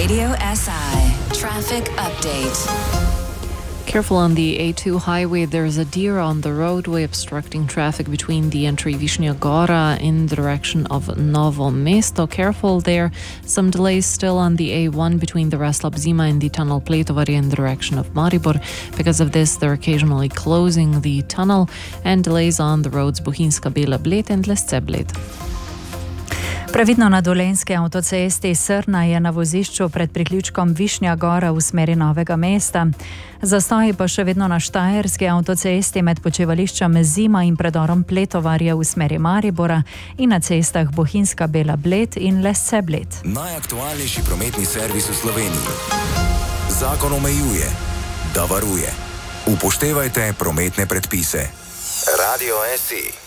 Radio SI Traffic Update. Careful on the A2 highway, there's a deer on the roadway obstructing traffic between the entry Višnja Gora in the direction of Novo Mesto. Careful there. Some delays still on the A1 between the Raslab Zima and the tunnel Pletovarje in the direction of Maribor. Because of this, they're occasionally closing the tunnel, and delays on the roads Bohinjska Bela Bled and Lesce Bled. Previdno na Dolenjski avtocesti Srna je na vozišču pred priključkom Višnja Gora v smeri Novega mesta. Zastoji pa še vedno na Štajerski avtocesti med počivališčem Zima in predorom Pletovarje v smeri Maribora in na cestah Bohinjska Bela Bled in Lesce Bled. Najaktualnejši prometni servis v Sloveniji. Zakon omejuje, da varuje. Upoštevajte prometne predpise. Radio SI.